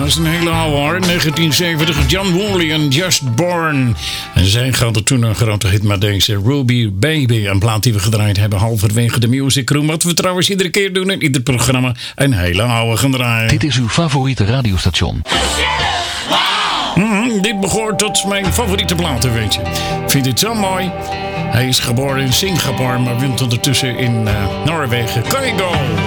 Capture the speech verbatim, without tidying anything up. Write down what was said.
is een hele oude hoor. negentien zeventig, John Worley en Just Born. En zij gaat er toen een grote hit met deze Ruby Baby. Een plaat die we gedraaid hebben halverwege de Music Room. Wat we trouwens iedere keer doen in ieder programma. Een hele oude gedraaid. Dit is uw favoriete radiostation. Mm, dit behoort tot mijn favoriete platen, weet je. Ik vind dit zo mooi. Hij is geboren in Singapore, maar woont ondertussen in uh, Noorwegen. Kygo!